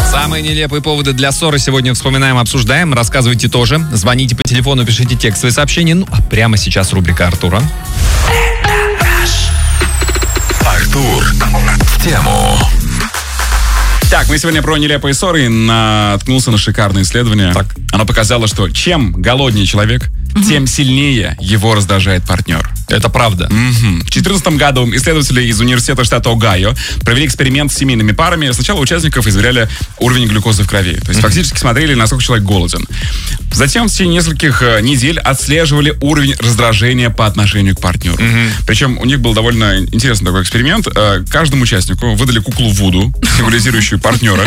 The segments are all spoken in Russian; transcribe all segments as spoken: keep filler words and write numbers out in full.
Самые нелепые поводы для ссоры сегодня вспоминаем, обсуждаем. Рассказывайте тоже. Звоните по телефону, пишите текстовые сообщения. Ну, а прямо сейчас рубрика Артура. Артур в тему. Так, мы сегодня про нелепые ссоры и наткнулся на шикарное исследование. Так. Оно показало, что чем голоднее человек, угу. тем сильнее его раздражает партнер. Это правда. Угу. В две тысячи четырнадцатом году исследователи из университета штата Огайо провели эксперимент с семейными парами. Сначала участников измеряли уровень глюкозы в крови. То есть фактически смотрели, насколько человек голоден. Затем в течение нескольких недель отслеживали уровень раздражения по отношению к партнеру. Mm-hmm. Причем у них был довольно интересный такой эксперимент. Каждому участнику выдали куклу Вуду, символизирующую партнера.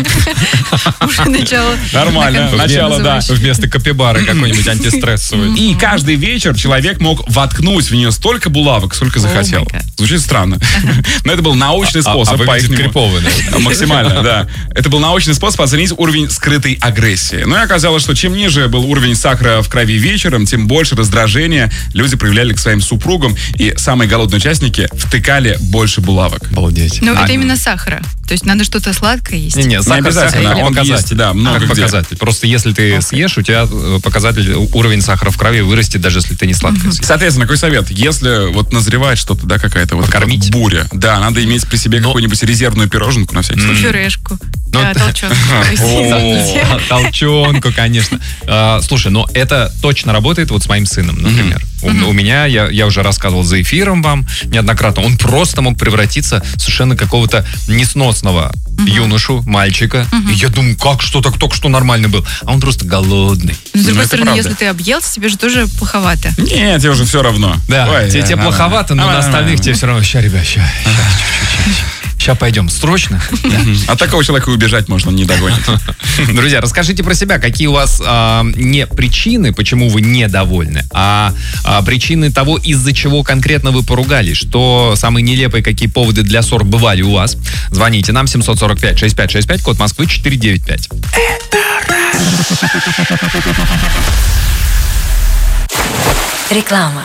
Уже начало. Нормально. Начало, да. Вместо капибары какой-нибудь антистрессовый. И каждый вечер человек мог воткнуть в нее столько булавок, сколько захотел. Звучит странно. Но это был научный способ. А выглядит крипово. Максимально, да. Это был научный способ оценить уровень скрытой агрессии. Ну и оказалось, что чем ниже был уровень сахара в крови вечером, тем больше раздражения люди проявляли к своим супругам, и самые голодные участники втыкали больше булавок. Обалдеть. Ну, это именно сахара. То есть надо что-то сладкое есть. Не, не, сахар, обязательно. сахар, Он показатель. есть, да, много как где. показатель. Просто если ты Okay. съешь, у тебя показатель, уровень сахара в крови вырастет, даже если ты не сладкое съешь. Соответственно, какой совет? Если вот назревает что-то, да, какая-то вот Покормить? буря, да, надо иметь при себе Но... какую-нибудь резервную пироженку на всякий случай. Пюрешку. Ну, Да, толченку. О, толченку, конечно. А, слушай, но это точно работает вот с моим сыном, например. Mm-hmm. У, у меня, я, я уже рассказывал за эфиром вам неоднократно, он просто мог превратиться в совершенно какого-то несносного mm-hmm. юношу, мальчика. Mm-hmm. И я думаю, как, что так только что нормально был. А он просто голодный. С другой стороны, если ты объелся, тебе же тоже плоховато. Нет, тебе уже все равно. Да, Ой, тебе, я, тебе а, плоховато, но а, на а, остальных а, тебе все равно. Ща, ребят, ща, ща, чуть-чуть. Сейчас пойдем. Срочно? От такого человека убежать можно, не догонит. Друзья, расскажите про себя, какие у вас а, не причины, почему вы недовольны, а, а причины того, из-за чего конкретно вы поругались, что самые нелепые, какие поводы для ссор бывали у вас. Звоните нам семь сорок пять шестьдесят пять шестьдесят пять, код Москвы четыре девять пять. Реклама.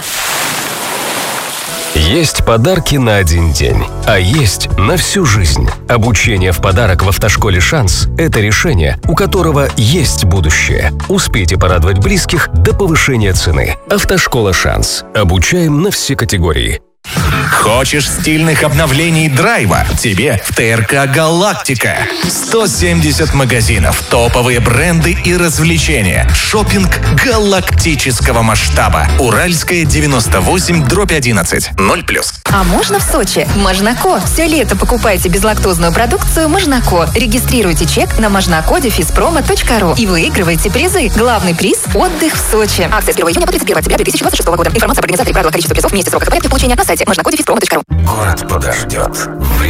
Есть подарки на один день, а есть на всю жизнь. Обучение в подарок в автошколе «Шанс» – это решение, у которого есть будущее. Успейте порадовать близких до повышения цены. Автошкола «Шанс». Обучаем на все категории. Хочешь стильных обновлений драйва? Тебе в ТРК «Галактика». сто семьдесят магазинов, топовые бренды и развлечения. Шопинг галактического масштаба. Уральская, девяносто восемь, дробь одиннадцать. ноль плюс. А можно в Сочи? Можнако. Все лето покупайте безлактозную продукцию Можнако. Регистрируйте чек на можнако дефис промо точка ру и выигрывайте призы. Главный приз – отдых в Сочи. Акция с первого июня по тридцать первого октября две тысячи двадцать шестого года. Информация об организаторе, правила, количество призов, вместе срока и порядке получения на сайте можнако дефис промо точка ру. Город подождет.